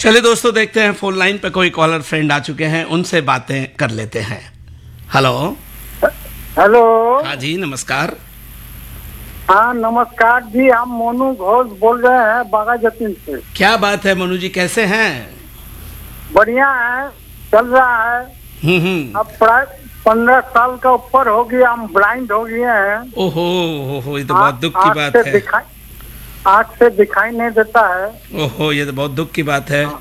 चलिए दोस्तों, देखते हैं फोन लाइन पे कोई कॉलर फ्रेंड आ चुके हैं, उनसे बातें कर लेते हैं। हेलो। हेलो। हाँ जी, नमस्कार। हाँ नमस्कार जी, हम मोनू घोष बोल रहे हैं बागा जतीन से। क्या बात है मनु जी, कैसे हैं? बढ़िया है, चल रहा है। अब प्राय 15 साल का ऊपर हो गया, हम ब्लाइंड हो गए हैं। ओहो, ये तो बहुत दुख की बात है। आँख से दिखाई नहीं देता है। ओहो, ये तो बहुत दुख की बात है।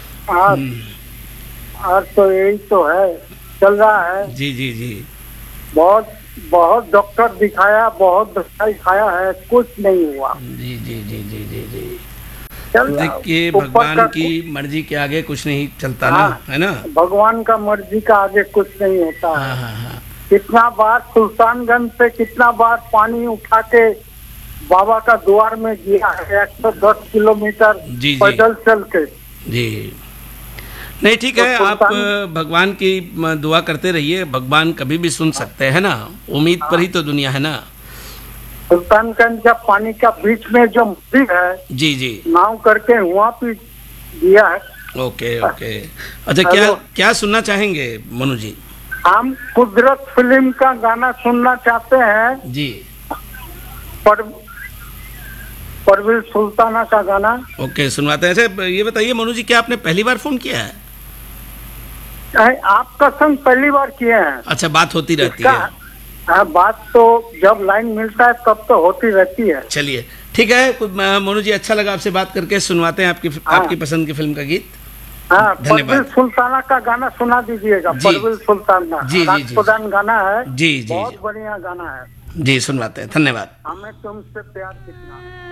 और तो यही तो है, चल रहा है। जी जी जी। बहुत बहुत डॉक्टर दिखाया, बहुत दवाई खाया है, कुछ नहीं हुआ। जी जी जी जी जी जी। चल देखिए, भगवान की मर्जी के आगे कुछ नहीं चलता ना, है ना। भगवान का मर्जी का आगे कुछ नहीं होता है। हाँ। कितना बार सुल्तानगंज से कितना बार पानी उठा के बाबा का द्वार में गया है, 110 किलोमीटर पैदल चल के। जी नहीं, ठीक है, आप भगवान की दुआ करते रहिए, भगवान कभी भी सुन सकते हैं ना, उम्मीद पर ही तो दुनिया है ना। सुल्तानगंज जब पानी का बीच में जो मंदिर है, जी जी, नाव करके वहाँ पे दिया है। ओके। अच्छा, क्या सुनना चाहेंगे मनु जी? हम कुदरत फिल्म का गाना सुनना चाहते हैं जी। परवीन सुल्ताना का गाना। ओके, सुनवाते हैं। अच्छा, ये बताइए मनु जी, क्या आपने पहली बार फोन किया है? आपका संग पहली बार किए हैं। अच्छा, बात होती रहती है। हाँ, बात तो जब लाइन मिलता है तब तो होती रहती है। चलिए ठीक है मोनू जी, अच्छा लगा आपसे बात करके। सुनवाते हैं आपकी पसंद की फिल्म का गीत। हाँ, धन्यवाद। परवीन सुल्ताना का गाना सुना दीजिएगा। परवीन सुल्ताना जी प्रधान गाना है। जी, बहुत बढ़िया गाना है। जी, सुनवाते हैं। धन्यवाद। हमें तुमसे प्यार कितना।